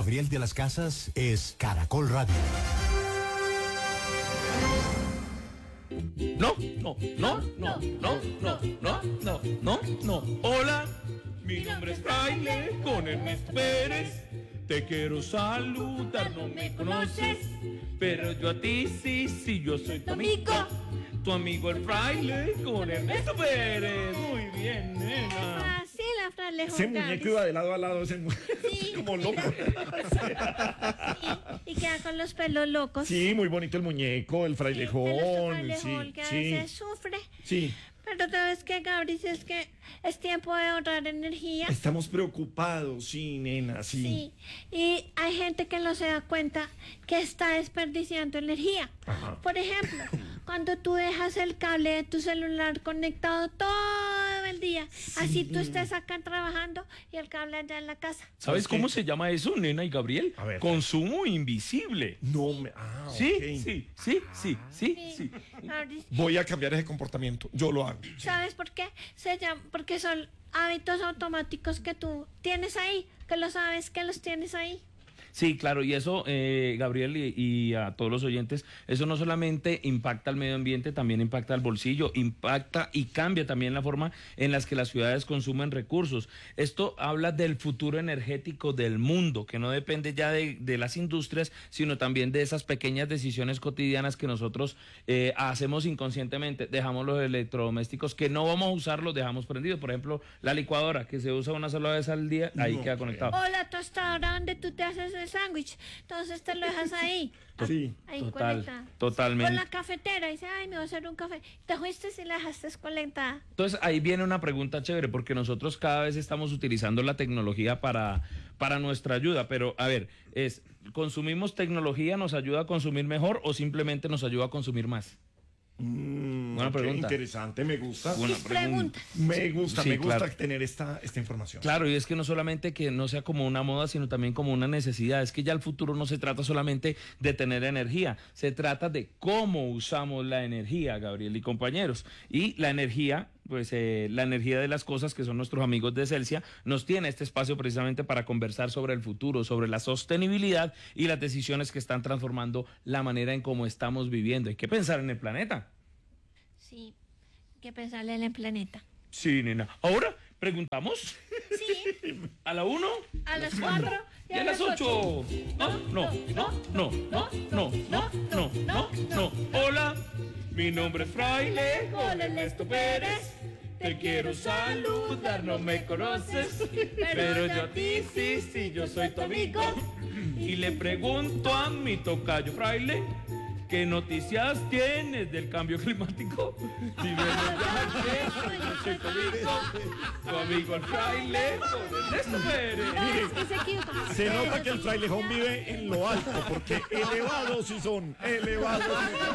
Gabriel de las Casas es Caracol Radio. No. Hola, mi nombre es Fraile con Ernesto Pérez. Te quiero saludar, no me conoces, pero yo a ti sí, yo soy tu amigo. Tu amigo el Fraile con Ernesto Pérez. Muy bien, nena. Sí, la Fraile. Ese muñeco iba de lado a lado, sí. Como loco. Sí, y queda con los pelos locos. Sí, muy bonito el muñeco, el frailejón. Sí, que a veces sufre. Sí. Pero sabes que, Gabriel, es que es tiempo de ahorrar energía. Estamos preocupados, sí, nena, sí. Sí, y hay gente que no se da cuenta que está desperdiciando energía. Ajá. Por ejemplo, cuando tú dejas el cable de tu celular conectado todo el día, así tú estés acá trabajando y el cable allá en la casa. ¿Sabes cómo se llama eso, nena y Gabriel? A ver. Consumo invisible. No me. Sí. Gabriel, Voy a cambiar ese comportamiento. Yo lo hago. ¿sabes por qué? Porque son hábitos automáticos que tú tienes ahí, que lo sabes que los tienes ahí. Sí, claro, y eso, Gabriel, y a todos los oyentes, eso no solamente impacta al medio ambiente, también impacta al bolsillo, impacta y cambia también la forma en las que las ciudades consumen recursos. Esto habla del futuro energético del mundo, que no depende ya de las industrias, sino también de esas pequeñas decisiones cotidianas que nosotros hacemos inconscientemente. Dejamos los electrodomésticos que no vamos a usar, los dejamos prendidos. Por ejemplo, la licuadora, que se usa una sola vez al día, ahí queda conectado. O la tostadora donde tú te haces el sándwich, entonces te lo dejas ahí. Sí. Ahí Total, conectada. totalmente. O la cafetera, dice, ay, me voy a hacer un café. Te fuiste y la dejaste conectada. Entonces ahí viene una pregunta chévere, porque nosotros cada vez estamos utilizando la tecnología para nuestra ayuda, pero a ver, ¿consumimos tecnología, nos ayuda a consumir mejor o simplemente nos ayuda a consumir más? Buena pregunta. Interesante, me gusta. Buena pregunta. Me gusta claro. tener esta información. Claro, y es que no solamente que no sea como una moda, sino también como una necesidad. Es que ya el futuro no se trata solamente de tener energía, se trata de cómo usamos la energía, Gabriel y compañeros. Y la energía, pues la energía de las cosas, que son nuestros amigos de Celsia, nos tiene este espacio precisamente para conversar sobre el futuro, sobre la sostenibilidad y las decisiones que están transformando la manera en cómo estamos viviendo. Hay que pensar en el planeta. Sí, hay que pensarle en el planeta. Sí, nena. Ahora preguntamos. Sí. A la 1, A las 4 y a las 8. No. Hola, mi nombre es Fraile con Ernesto Pérez. Te quiero saludar, no me conoces, pero yo a ti sí, yo soy tu amigo. Y le pregunto a mi tocayo Fraile, ¿qué noticias tienes del cambio climático? Dímelo ya, que yo soy tu amigo el Fraile con Ernesto Pérez. No, es que se equivoca. Se nota que el frailejón vive en lo alto, porque elevados sí son, elevados.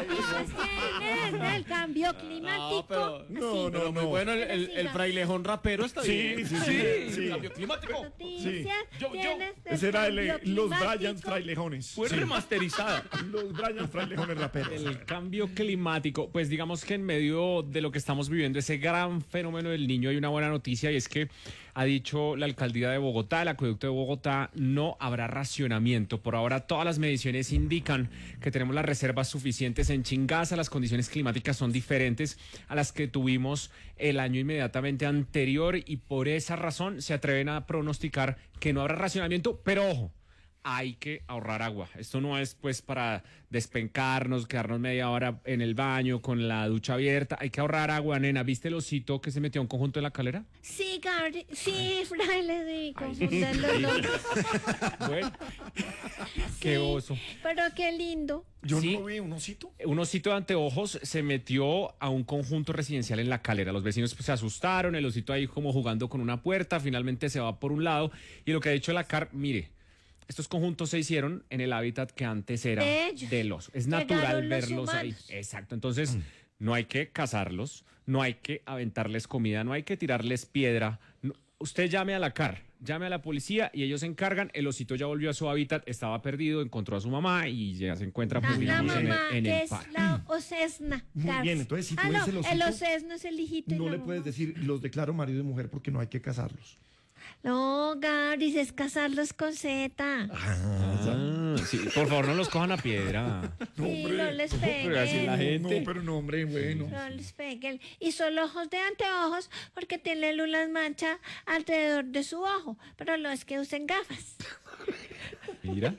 Tienes del cambio climático. No, Pero muy bueno el frailejón rapero está bien. Sí. El cambio climático. Noticias Yo. tienes del Ese era cambio los climático. Bryans frailejones. Fue remasterizada. Los Bryans frailejones raperos. El cambio climático, pues digamos que en medio de lo que estamos viviendo, ese gran fenómeno del Niño, hay una buena noticia y es que ha dicho la alcaldía de Bogotá, el acueducto de Bogotá, no habrá racionamiento. Por ahora todas las mediciones indican que tenemos las reservas suficientes en Chingaza. Las condiciones climáticas son diferentes a las que tuvimos el año inmediatamente anterior y por esa razón se atreven a pronosticar que no habrá racionamiento, pero ojo, hay que ahorrar agua. Esto no es pues para despencarnos, quedarnos media hora en el baño con la ducha abierta. Hay que ahorrar agua, nena. ¿Viste el osito que se metió a un conjunto en la calera? Sí, Gabriel. Sí, Fraile, sí, confunden los nombres. Bueno, qué oso. Pero qué lindo. Yo Sí. no vi un osito. Un osito de anteojos se metió a un conjunto residencial en la calera. Los vecinos pues, se asustaron, el osito ahí como jugando con una puerta, finalmente se va por un lado. Y lo que ha dicho la CAR, mire, estos conjuntos se hicieron en el hábitat que antes era De ellos. del oso. Es Llegaron natural los verlos ahí. humanos. Exacto, entonces no hay que cazarlos, no hay que aventarles comida, no hay que tirarles piedra. Usted llame a la CAR, llame a la policía y ellos se encargan. El osito ya volvió a su hábitat, estaba perdido, encontró a su mamá y ya se encuentra pues, La digamos, mamá, en que el es parque. la osesna. Muy bien, entonces si tú no, ves el osito, el osesno es el hijito. y no la le puedes mamá. decir, los declaro marido y mujer porque no hay que casarlos. No, Gabris, es casarlos con Z. Sí, por favor, no los cojan a piedra. Sí, no les Pero así la peguen. gente. No, pero no, hombre, bueno. No les peguen. Y son ojos de anteojos porque tienen unas manchas alrededor de su ojo. Pero no es que usen gafas. Mira.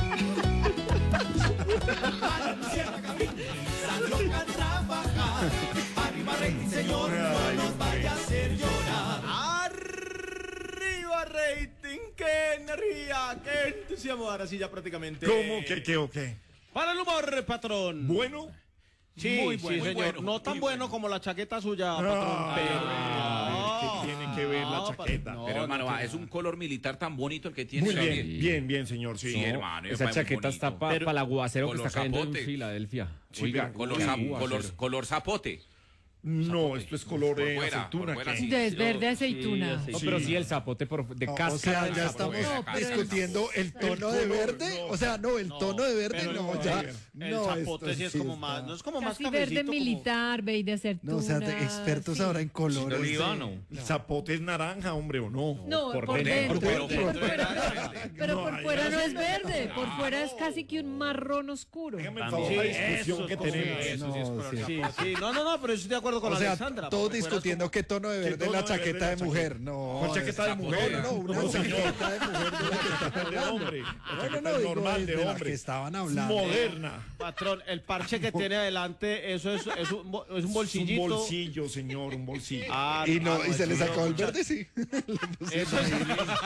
Arriba rating, qué energía, qué entusiasmo. Ahora sí ya prácticamente. ¿Cómo? ¿Qué o qué? Para el humor, patrón. Bueno. Sí, Muy sí, bueno, señor. muy bueno, No tan muy bueno bueno. como la chaqueta suya, patrón. ¿Qué tiene que ver la No, chaqueta? no, Pero hermano, no, es un color militar tan bonito el que tiene. Muy ¿sabe? bien, señor, sí. Sí, hermano. Esa muy chaqueta está bonito. para el aguacero que color está cayendo zapote. en Filadelfia. Sí, Oiga, pero Color, uy, color zapote. No, esto es color Por fuera, aceituna. por fuera, ¿qué? sí. Es verde aceituna. No, pero sí el zapote de No, cáscara. o sea, del ya zapote. estamos No, pero discutiendo el tono de color, verde. no. O sea, no, el tono de verde pero no, el- ya. El No, zapote esto sí es sí como está- más, no es como más Casi cafecito. verde como- militar, verde aceituna. No, o sea, expertos sí. ahora en colores. ¿De oliva o no? El zapote es naranja, hombre, ¿o no? No, Por por dentro, dentro. pero Por por fuera, fuera. pero No, por ahí fuera no no se es verde. Por fuera es casi que un marrón oscuro. Dígame el También. favor, la Sí, discusión eso que es como- tenemos. eso sí es No, color sí. Sí, sí, no, pero yo estoy de acuerdo con O sea, Alexandra. todos por fuera es discutiendo como- qué tono de verde es tono la de verde chaqueta de la mujer. chaqueta? No, ¿Cuál chaqueta de mujer? No, una No, señor. chaqueta de mujer de la que está De hablando. hombre. La No, chaqueta no, es digo, normal de de la hombre. que estaban hablando. Moderna. Patrón, el parche que tiene adelante, eso es un Es un bolsillito. bolsillo, señor, un bolsillo. Y no, y se le eso sacó el mucha- verde, sí. Eso es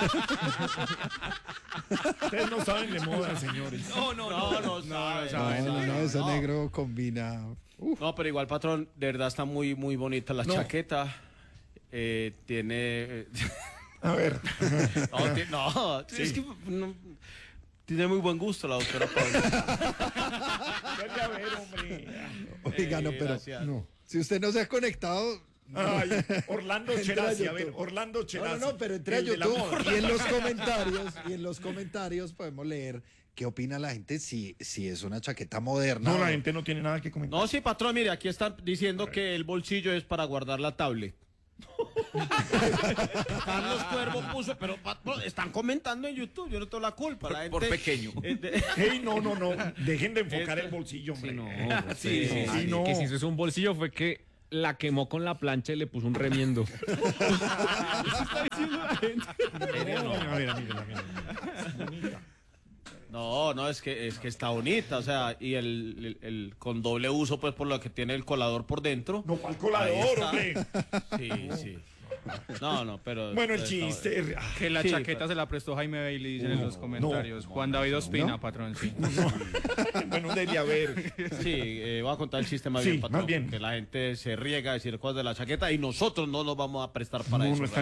Ustedes no saben de moda, señores. no sabe. No, ese negro combina. No, pero igual, patrón, de verdad está muy, muy bonita la chaqueta. Tiene. A ver. Es que tiene muy buen gusto la doctora Paula. Vuelve a ver, hombre. Oiga, no, pero gracias. no. Si usted no se ha conectado. Ay, Orlando Entra Cherasi, a a ver, YouTube. Orlando No, Cherasi. no, pero entra a el de la YouTube moda. y en los comentarios podemos leer qué opina la gente si es una chaqueta moderna. No, o- la gente no tiene nada que comentar. No, sí, patrón, mire, aquí están diciendo que el bolsillo es para guardar la tablet. Carlos Cuervo puso, pero patrón, están comentando en YouTube, yo no tengo la culpa. La Por gente- pequeño. Hey, no. Dejen de enfocar el bolsillo, hombre. Sí, sí, sí. no. Que si eso es un bolsillo fue que la quemó con la plancha y le puso un remiendo. A ver, mírala. No, es que está bonita, o sea, y el con doble uso, pues por lo que tiene el colador por dentro. No, ¿cuál Ahí colador, está. hombre? Sí. No, pero. Bueno, el está chiste. Que la Sí, chaqueta se la prestó Jaime Bailey, dicen en los comentarios. Juan David Ospina, patrón, sí. Bueno, debe haber. Sí, voy a contar el chiste más Sí, bien, patrón. más bien. Que la gente se riega a decir cosas de la chaqueta y nosotros no nos vamos a prestar para No, eso. no está